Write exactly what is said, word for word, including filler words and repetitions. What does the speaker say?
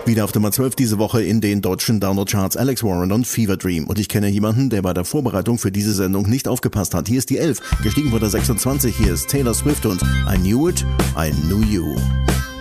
Wieder auf Nummer zwölf diese Woche in den deutschen Download-Charts Alex Warren und Fever Dream. Und ich kenne jemanden, der bei der Vorbereitung für diese Sendung nicht aufgepasst hat. Hier ist die elf, gestiegen wurde sechsundzwanzig. Hier ist Taylor Swift und I Knew It, I Knew You.